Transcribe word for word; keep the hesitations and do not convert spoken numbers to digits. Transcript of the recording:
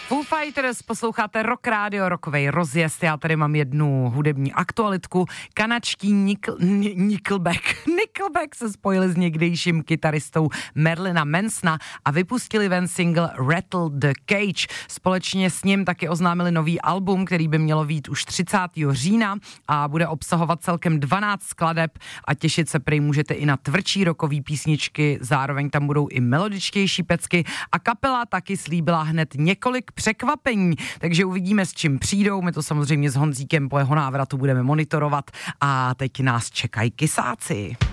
Foo Fighters, posloucháte Rock Radio, rockovej rozjezd. Já tady mám jednu hudební aktualitku. Kanačtí Nickel, Nickelback. Nickelback se spojili s někdejším kytaristou Marilina Mansona a vypustili ven single Rattle the Cage. Společně s ním taky oznámili nový album, který by mělo vyjít už třicátého října a bude obsahovat celkem dvanáct skladeb a těšit se prej můžete i na tvrdší rockový písničky, zároveň tam budou i melodičtější pecky a kapela taky slíbila hned několik překvapení, takže uvidíme, s čím přijdou. My to samozřejmě s Honzíkem po jeho návratu budeme monitorovat a teď nás čekají kysáci.